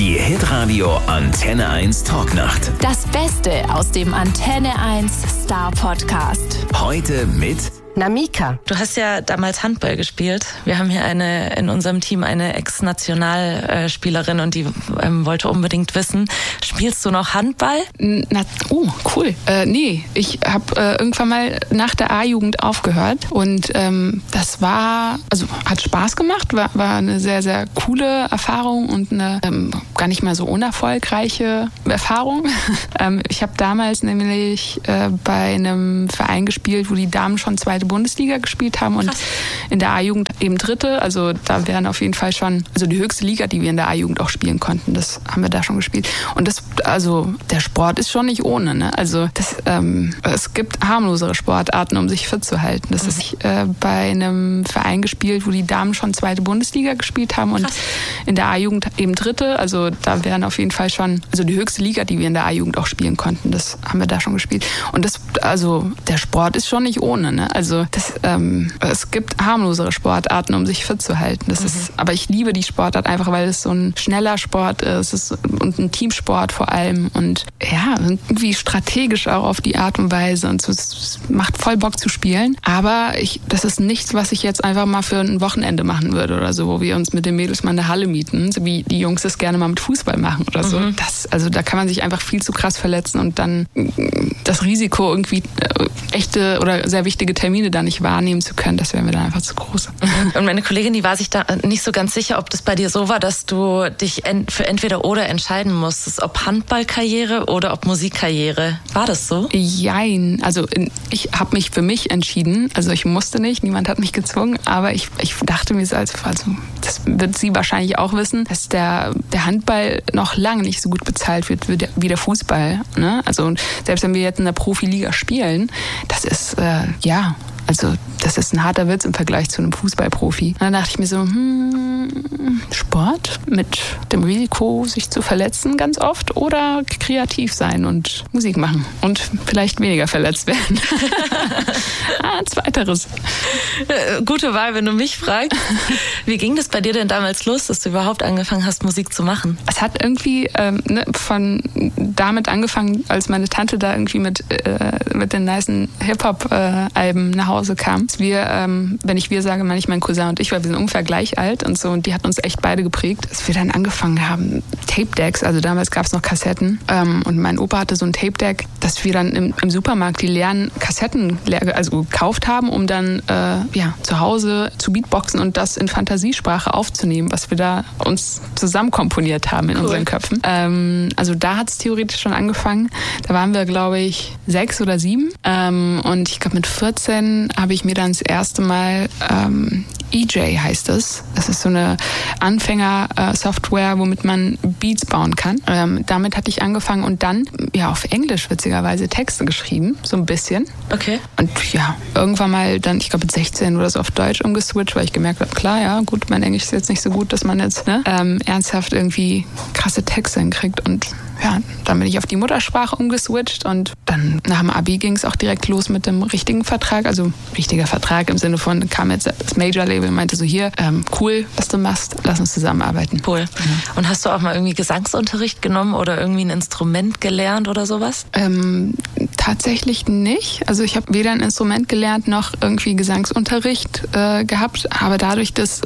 Die Hitradio Antenne 1 Talknacht. Das Beste aus dem Antenne 1 Star Podcast. Heute mit Namika. Du hast ja damals Handball gespielt. Wir haben hier in unserem Team eine Ex-Nationalspielerin und die wollte unbedingt wissen, spielst du noch Handball? Cool. Nee, ich habe irgendwann mal nach der A-Jugend aufgehört und das hat Spaß gemacht, war eine sehr, sehr coole Erfahrung und eine gar nicht mal so unerfolgreiche Erfahrung. Ich habe damals nämlich bei einem Verein gespielt, wo die Damen schon zweite Bundesliga gespielt haben und in der A-Jugend eben dritte. Also da wären auf jeden Fall schon, also die höchste Liga, die wir in der A-Jugend auch spielen konnten, das haben wir da schon gespielt. Und der Sport ist schon nicht ohne, ne? Also es gibt harmlosere Sportarten, um sich fit zu halten. Das ist bei einem Verein gespielt, wo die Damen schon zweite Bundesliga gespielt haben und in der A-Jugend eben dritte. Also da wären auf jeden Fall schon, also die höchste Liga, die wir in der A-Jugend auch spielen konnten, das haben wir da schon gespielt. Und der Sport ist schon nicht ohne, ne? Also es gibt harmlosere Sportarten, um sich fit zu halten. Aber ich liebe die Sportart einfach, weil es so ein schneller Sport ist und ein Teamsport vor allem und ja, irgendwie strategisch auch auf die Art und Weise und so, es macht voll Bock zu spielen. Aber das ist nichts, was ich jetzt einfach mal für ein Wochenende machen würde oder so, wo wir uns mit den Mädels mal eine Halle mieten, so wie die Jungs das gerne mal mit Fußball machen oder so. Da kann man sich einfach viel zu krass verletzen und dann das Risiko, irgendwie echte oder sehr wichtige Termine da nicht wahrnehmen zu können, das wäre mir dann einfach zu groß. Und meine Kollegin, die war sich da nicht so ganz sicher, ob das bei dir so war, dass du dich für entweder oder entscheiden musstest, ob Handballkarriere oder ob Musikkarriere. War das so? Jein. Also ich habe mich für mich entschieden. Also ich musste nicht, niemand hat mich gezwungen, aber ich dachte mir so, also das wird sie wahrscheinlich auch wissen, dass der Handball noch lange nicht so gut bezahlt wird wie der Fußball. Ne? Also selbst wenn wir jetzt in der Profiliga spielen, das ist das ist ein harter Witz im Vergleich zu einem Fußballprofi. Und dann dachte ich mir so, Sport mit dem Risiko, sich zu verletzen ganz oft oder kreativ sein und Musik machen und vielleicht weniger verletzt werden. Zweiteres. Gute Wahl, wenn du mich fragst. Wie ging das bei dir denn damals los, dass du überhaupt angefangen hast, Musik zu machen? Es hat irgendwie damit angefangen, als meine Tante da irgendwie mit den nicen Hip-Hop-Alben nach Hause kam. Wenn ich wir sage, meine ich mein Cousin und ich, weil wir sind ungefähr gleich alt und so, und die hat uns echt beide geprägt, dass wir dann angefangen haben, Tape-Decks, also damals gab es noch Kassetten, und mein Opa hatte so ein Tape-Deck, dass wir dann im Supermarkt die leeren Kassetten gekauft haben, um dann zu Hause zu Beatboxen und das in Fantasiesprache aufzunehmen, was wir da uns zusammen komponiert haben in unseren Köpfen. Also da hat es theoretisch schon angefangen. Da waren wir, glaube ich, 6 oder 7. Und ich glaube, mit 14 habe ich mir dann das erste Mal EJ heißt es. Das ist so eine Anfänger-Software, womit man Beats bauen kann. Damit hatte ich angefangen und dann auf Englisch witzigerweise Texte geschrieben, so ein bisschen. Okay. Und irgendwann mal dann, ich glaube mit 16 oder so auf Deutsch umgeswitcht, weil ich gemerkt habe, klar, ja, gut, mein Englisch ist jetzt nicht so gut, dass man jetzt ernsthaft irgendwie krasse Texte hinkriegt und dann bin ich auf die Muttersprache umgeswitcht und dann nach dem Abi ging es auch direkt los mit dem richtigen Vertrag, also richtiger Vertrag im Sinne von, kam jetzt das Major-Label und meinte so, hier, cool, was du machst, lass uns zusammenarbeiten. Cool. Und hast du auch mal irgendwie Gesangsunterricht genommen oder irgendwie ein Instrument gelernt oder sowas? Tatsächlich nicht. Also ich habe weder ein Instrument gelernt noch irgendwie Gesangsunterricht gehabt, aber dadurch, dass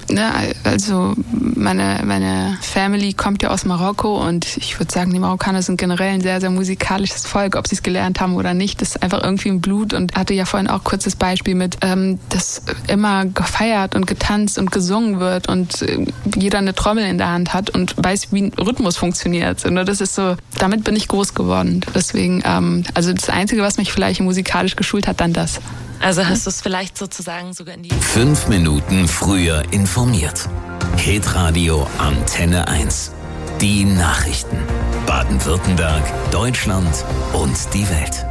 meine Family kommt ja aus Marokko und ich würde sagen, die Marokkaner sind generell ein sehr, sehr musikalisches Volk, ob sie es gelernt haben oder nicht, das ist einfach irgendwie im Blut und hatte ja vorhin auch kurz das Beispiel mit, dass immer gefeiert und getanzt und gesungen wird und jeder eine Trommel in der Hand hat und weiß, wie ein Rhythmus funktioniert. Und das ist so, damit bin ich groß geworden. Deswegen, also das Einzige, was mich vielleicht musikalisch geschult hat, dann das. Also hast du es vielleicht sozusagen sogar in die... 5 Minuten früher informiert. Hitradio Antenne 1. Die Nachrichten. Baden-Württemberg, Deutschland und die Welt.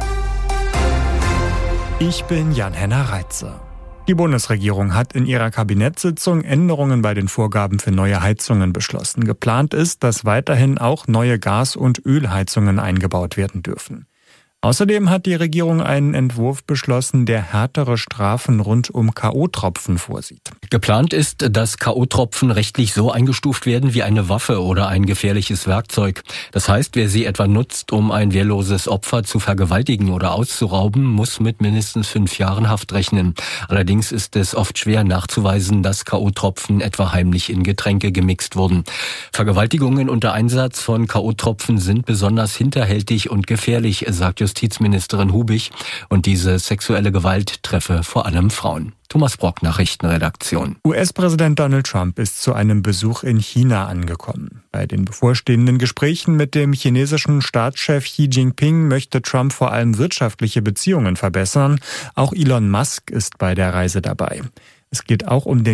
Ich bin Jan-Henner Reitzer. Die Bundesregierung hat in ihrer Kabinettssitzung Änderungen bei den Vorgaben für neue Heizungen beschlossen. Geplant ist, dass weiterhin auch neue Gas- und Ölheizungen eingebaut werden dürfen. Außerdem hat die Regierung einen Entwurf beschlossen, der härtere Strafen rund um K.O.-Tropfen vorsieht. Geplant ist, dass K.O.-Tropfen rechtlich so eingestuft werden wie eine Waffe oder ein gefährliches Werkzeug. Das heißt, wer sie etwa nutzt, um ein wehrloses Opfer zu vergewaltigen oder auszurauben, muss mit mindestens 5 Jahren Haft rechnen. Allerdings ist es oft schwer nachzuweisen, dass K.O.-Tropfen etwa heimlich in Getränke gemixt wurden. Vergewaltigungen unter Einsatz von K.O.-Tropfen sind besonders hinterhältig und gefährlich, sagt Justizministerin Hubig. Und diese sexuelle Gewalt treffe vor allem Frauen. Thomas Brock, Nachrichtenredaktion. US-Präsident Donald Trump ist zu einem Besuch in China angekommen. Bei den bevorstehenden Gesprächen mit dem chinesischen Staatschef Xi Jinping möchte Trump vor allem wirtschaftliche Beziehungen verbessern. Auch Elon Musk ist bei der Reise dabei. Es geht auch um den